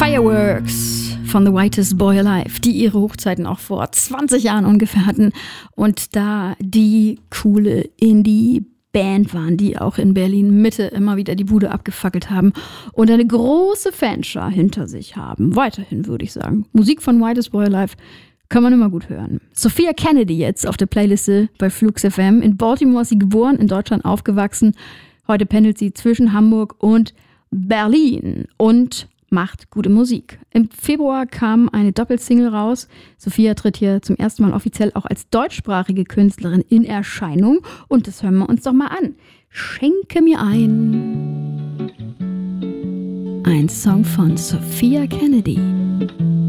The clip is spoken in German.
Fireworks von The Whitest Boy Alive, die ihre Hochzeiten auch vor 20 Jahren ungefähr hatten und da die coole Indie-Band waren, die auch in Berlin Mitte immer wieder die Bude abgefackelt haben und eine große Fanschar hinter sich haben. Weiterhin würde ich sagen. Musik von Whitest Boy Alive kann man immer gut hören. Sophia Kennedy jetzt auf der Playliste bei Flux FM. In Baltimore ist sie geboren, in Deutschland aufgewachsen. Heute pendelt sie zwischen Hamburg und Berlin und macht gute Musik. Im Februar kam eine Doppelsingle raus. Sophia tritt hier zum ersten Mal offiziell auch als deutschsprachige Künstlerin in Erscheinung. Und das hören wir uns doch mal an. Schenke mir ein Song von Sophia Kennedy.